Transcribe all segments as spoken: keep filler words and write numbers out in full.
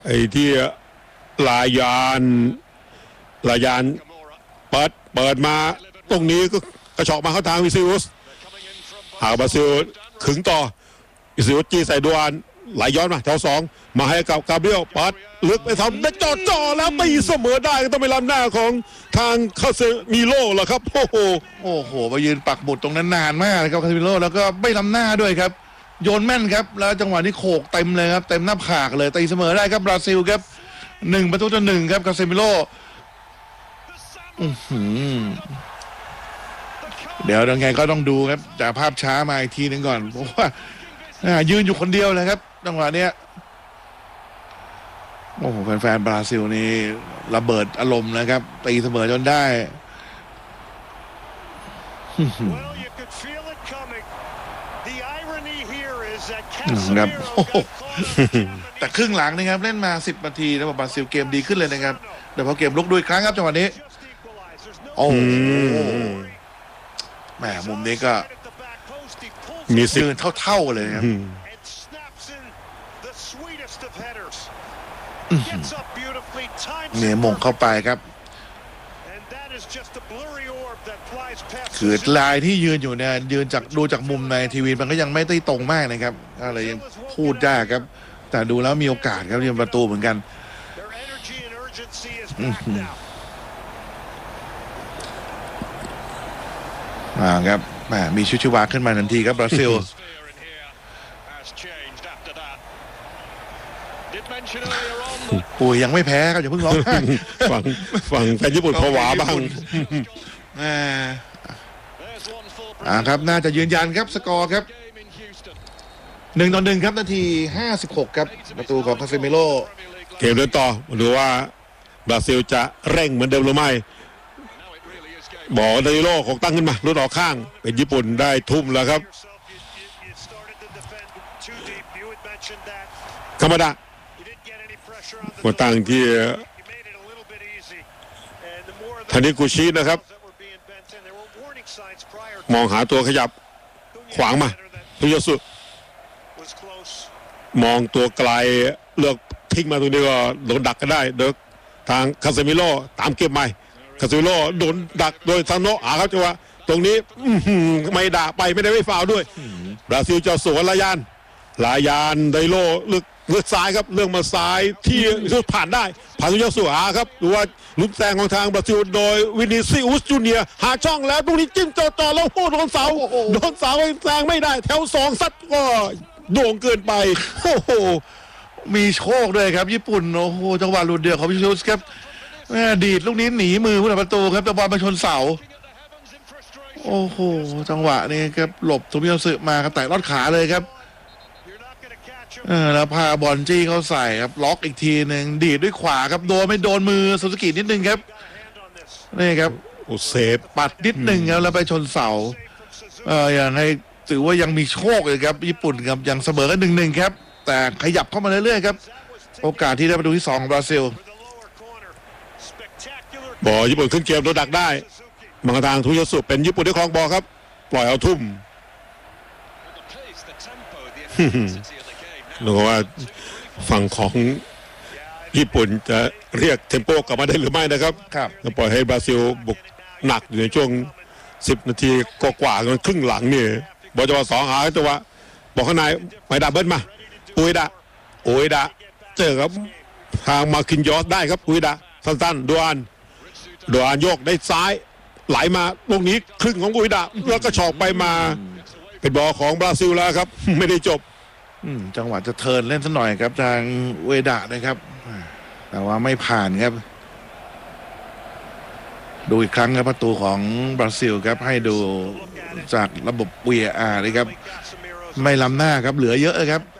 ไอ้ที่ลายานลายานเปิดเปิดมาตรงนี้ก็กระชอกมาเข้าทางวิซิอุสหากบราซิลขึงต่อวิซิอุสจี้ใส่ดวนไหลย้อนมาแถวสองมาให้กับกาเบรียลปัดลึกไปทำได้จ่อจ่อแล้วตีเสมอได้ก็ต้องไปล้ำหน้าของทางคาเซมิโร่แล้วครับโอ้โหโอ้โหไปยืนปักหมุดตรงนั้นนานมากเลยครับคาเซมิโร่แล้วก็ไม่ล้ำหน้าด้วยครับโยนแม่นครับแล้วจังหวะนี้โขกเต็มเลยครับเต็มหน้าผากเลยตีเสมอได้ครับบราซิลครับหนึ่งประตูต่อหนึ่งครับคาเซมิโร่เดี๋ยวยังไงก็ต้องดูครับจากภาพช้ามาอีกทีหนึ่งก่อนเพราะว่ายืนอยู่คนเดียวเลยครับจังหวะเนี้ยโอ้โหแฟนๆบราซิลนี่ระเบิดอารมณ์นะครับตีเสมอจนได้ครับแต่ครึ่งหลังนะครับเล่นมาสิบนาทีแล้วบราซิลเกมดีขึ้นเลยนะครับเดี๋ยวพอเกมลุกด้วยครั้งครับจังหวะนี้โอ้แหมมุมนี้ก็มีสิยืนเท่าๆเลยครับเนี่ยมงเข้าไปครับคือลายที่ยืนอยู่เนี่ยยืนจากดูจากมุมในทีวีมันก็ยังไม่ได้ตรงมากนะครับอะไรยังพูดได้ครับแต่ดูแล้วมีโอกาสครับยิงประตูเหมือนกันอ่าครับแหมมีชุดชีวาขึ้นมาทันทีครับบราซิลปุยยังไม่แพ้ครับอย่าเพิ่งร้องไห้ฝั่งฝั่งแฟนญี่ปุ่นผวาบ้างอ่าครับน่าจะยืนยันครับสกอร์ครับหนึ่งต่อหนึ่งครับนาทีห้าสิบหกครับประตูของคาเซมิโร่เกมเดินต่อดูว่าบราซิลจะเร่งเหมือนเดิมหรือไม่บอกดานิโลของตั้งขึ้นมาลุดออกข้างเป็นญี่ปุ่นได้ทุ่มแล้วครับธรรมดามาตั้งที่ทานิกุชินะครับมองหาตัวขยับขวางมาทุยสุมองตัวไกลเลือกทิ้งมาตรงนี้ก็โดนดักก็ได้เด็กทางคาเซมิโร่ตามเก็บใหม่คาเซมิโร่โดนดักโดยซานโนะอาครับจังหวะตรงนี้ไม่ด่าไปไม่ได้ไม่ฟาวด้วยบราซิลจะสวนลายานลายานไดโลเลือกเลือกซ้ายครับเรื่องมาซ้ายที่ผ่านได้ผ่านทุยสุอาครับดูว่าลุ้นแซงของทางบราซิลโดยวินิซิอุสจูเนียหาช่องแล้วตรงนี้จิ้มจ่อๆแล้วโอ้โดนเสาโดนเสาแซงไม่ได้แถวสองซัดก็โด่งเกินไปโอ้โหมีโชคด้วยครับญี่ปุ่นโอ้โหจังหวะหลุดเดียวของวินิซิอุสครับแม่ดีดลูกนี้หนีมือผู้รักประตูครับแต่บอลมาชนเสาโอ้โหจังหวะนี้ครับหลบทุมิโยสึมาครับแต่ลอดขาเลยครับเออแล้วพาบอลจี้เข้าใส่ครับล็อกอีกทีหนึ่งดีดด้วยขวาครับโดนไม่โดนมือซูซูกินิดนึงครับนี่ครับโอ้เซฟปัดนิดนึงครับแล้วไปชนเสาเอออย่างให้ถือว่ายังมีโชคเลยครับญี่ปุ่นครับยังเสมอกันหนึ่งหนึ่งครับแต่ขยับเข้ามาเรื่อยๆครับโอกาสที่ได้ประตูที่สองของบราซิลบอลญี่ปุ่นขึ้นเกมโดนดักได้มังกรทางทุยสุเป็นญี่ปุ่นที่ครองบอลครับปล่อยเอาทุ่มหรือว่าฝั่งของญี่ปุ่นจะเรียกเทมโปกลับมาได้หรือไม่นะครับครับปล่อยให้บราซิลบุกหนักอยู่ในช่วงสิบนาทีกว่าๆกันครึ่งหลังนี่บอลจังหวะสองหาจังหวะบอกข้างในไม่ดับเบิ้ลมาอุยดะอุยดะเจอครับทางมาคินยอสได้ครับอุยดะสั้นๆดวนดวนโยกได้ซ้ายไหลมาตรงนี้ครึ่งของอุยดะแล้วก็ฉอกไปมาเป็นบอลของบราซิลแล้วครับไม่ได้จบจังหวะจะเทิร์นเล่นสักหน่อยครับทางเวดะนะครับแต่ว่าไม่ผ่านครับดูอีกครั้งครับประตูของบราซิลครับให้ดูจากระบบ วี เอ อาร์ เลยครับไม่ล้ำหน้าครับเหลือเยอะเลยครับ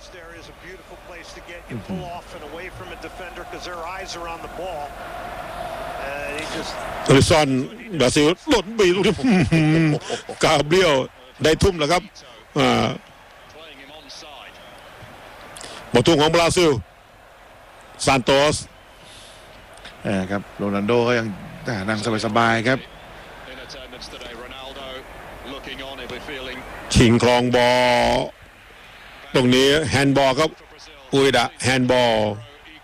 โอลิซอนบราซิลหล่นบีตรงนี้กาเบรียลได้ทุ่มแล้วครับอ่าบอลทุ่งของบราซิลซานโตสครับโรนัลโดก็ยังนั่งสบายๆครับชิงครองบอลตรงนี้แฮนด์บอลครับอุยดะแฮนด์บอล